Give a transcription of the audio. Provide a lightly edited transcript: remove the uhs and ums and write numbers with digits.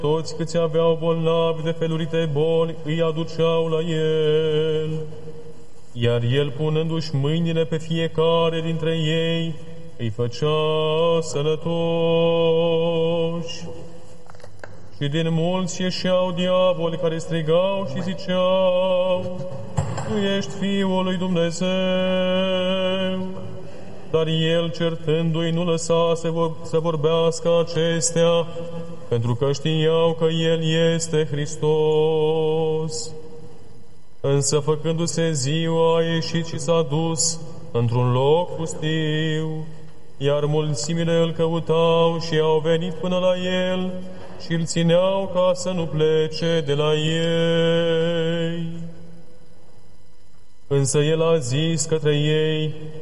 Toți câți aveau bolnavi de felurite boli îi aduceau la el, iar el, punându-și mâinile pe fiecare dintre ei, îi făcea sănătoși. Și din mulți ieșeau diavoli care strigau și ziceau: Tu ești Fiul lui Dumnezeu. Dar el, certându-i, nu lăsa să vorbească acestea, pentru că știau că el este Hristos. Însă, făcându-se ziua, a ieșit și s-a dus într-un loc pustiu, iar mulțimile îl căutau și au venit până la el și îl țineau ca să nu plece de la ei. Însă el a zis către ei: